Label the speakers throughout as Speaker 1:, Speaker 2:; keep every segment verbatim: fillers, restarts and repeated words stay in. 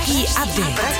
Speaker 1: Pražský update.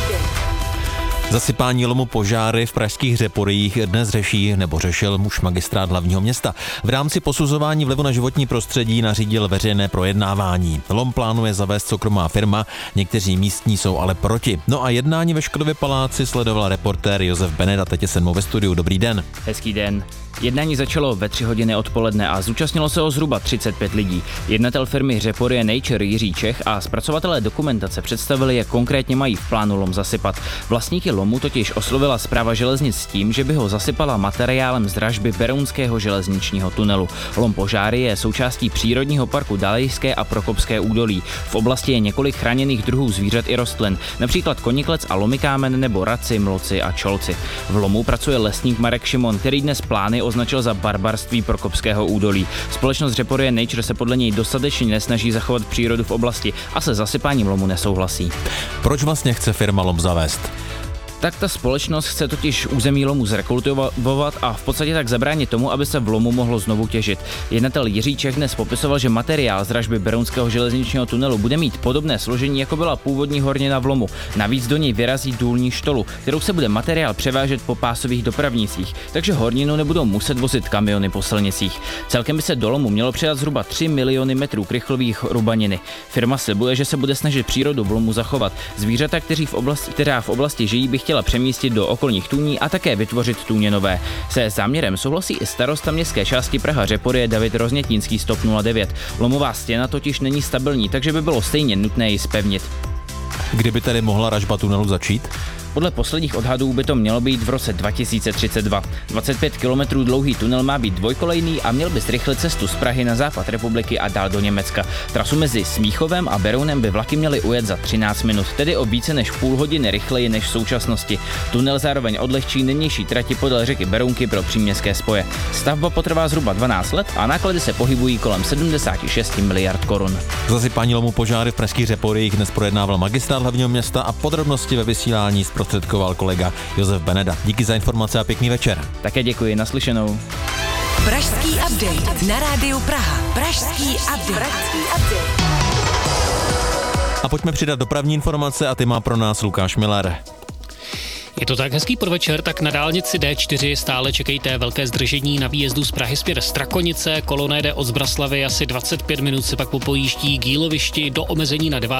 Speaker 2: Zasypání lomu požáry v pražských Řeporyjích dnes řeší nebo řešil muž magistrát hlavního města. V rámci posuzování vlivu na životní prostředí nařídil veřejné projednávání. Lom plánuje zavést soukromá firma, někteří místní jsou ale proti. No a jednání ve Škodově paláci sledoval reportér Josef Beneda, teď je se mnou ve studiu. Dobrý den.
Speaker 3: Hezký den. Jednání začalo ve tři hodiny odpoledne a zúčastnilo se ho zhruba třicet pět lidí. Jednatel firmy Řeporyje Nature Jiří Čech a zpracovatelé dokumentace představili, jak konkrétně mají v plánu lom zasypat. Vlastníky lomu totiž oslovila Správa železnic s tím, že by ho zasypala materiálem z dražby berounského železničního tunelu. Lom Požáry je součástí přírodního parku Dalejské a Prokopské údolí. V oblasti je několik chráněných druhů zvířat i rostlin, například koniklec a lomikámen nebo raci, mloci a čolci. V lomu pracuje lesník Marek Šimon, který dnes plány označil za barbarství Prokopského údolí. Společnost Řeporyje Nature se podle něj dostatečně nesnaží zachovat přírodu v oblasti a se zasypáním lomu nesouhlasí.
Speaker 2: Proč vlastně chce firma lom zavést?
Speaker 3: Tak ta společnost chce totiž území lomu zrekultivovat a v podstatě tak zabránit tomu, aby se v lomu mohlo znovu těžit. Jednatel Jiří Čech dnes popisoval, že materiál z dražby berounského železničního tunelu bude mít podobné složení, jako byla původní hornina v lomu. Navíc do něj vyrazí důlní štolu, kterou se bude materiál převážet po pásových dopravnicích, takže horninu nebudou muset vozit kamiony po silnicích. Celkem by se do lomu mělo přidat zhruba tři miliony metrů krychlových rubaniny. Firma slibuje, že se bude snažit přírodu v lomu zachovat. Zvířata, kteří v oblasti, která v oblasti žijí, by chtěla přemístit do okolních tůní a také vytvořit tůně nové. Se záměrem souhlasí i starosta městské části Praha Řeporyje David Roznětínský z TOP nula devět. Lomová stěna totiž není stabilní, takže by bylo stejně nutné ji zpevnit.
Speaker 2: Kdyby tedy mohla ražba tunelu začít?
Speaker 3: Podle posledních odhadů by to mělo být v roce dva tisíce třicet dva. dvacet pět kilometrů dlouhý tunel má být dvojkolejný a měl by zrychlit cestu z Prahy na západ republiky a dál do Německa. Trasu mezi Smíchovem a Berounem by vlaky měly ujet za třináct minut, tedy o více než půl hodiny rychleji než v současnosti. Tunel zároveň odlehčí nynější trati podél řeky Berounky pro příměstské spoje. Stavba potrvá zhruba dvanáct let a náklady se pohybují kolem sedmdesát šest miliard korun.
Speaker 2: Zasypání lomu požáry v pražských Řeporyjích dnes projednával magistrát hlavního města a podrobnosti ve vysílání zprostředkoval kolega Josef Beneda. Díky za informace a pěkný večer.
Speaker 3: Také děkuji, naslyšenou.
Speaker 1: Pražský update na rádiu Praha. Pražský update. Pražský update.
Speaker 2: A pojďme přidat dopravní informace a ty má pro nás Lukáš Miller.
Speaker 4: Je to tak, hezký podvečer, tak na dálnici D čtyři stále čekejte velké zdržení na výjezdu z Prahy zpět Strakonice, kolona jde od Zbraslavy asi dvacet pět minut, se pak popojíždí k Jílovišti do omezení na devátém